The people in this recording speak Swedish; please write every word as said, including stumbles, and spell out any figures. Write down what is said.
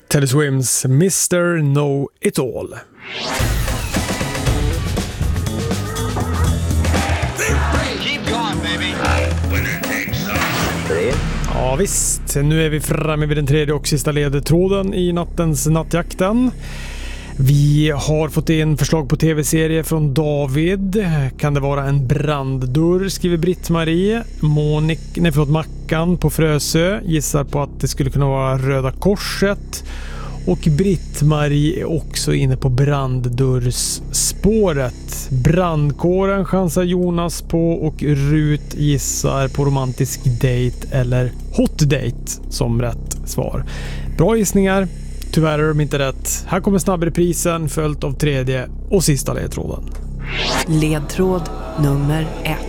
Teddy Swims mister Know It All. Ja visst, nu är vi framme vid den tredje och sista ledtråden i nattens nattjakten. Vi har fått in förslag på tv-serie från David. Kan det vara en branddörr, skriver Britt-Marie. Monik, nej förlåt, Mackan på Frösö gissar på att det skulle kunna vara Röda Korset. Och Britt-Marie är också inne på branddörrsspåret. Brandkåren chansar Jonas på och Rut gissar på romantisk date eller hot date som rätt svar. Bra gissningar. Tyvärr är de inte rätt. Här kommer snabbreprisen följt av tredje och sista ledtråden. Ledtråd nummer ett.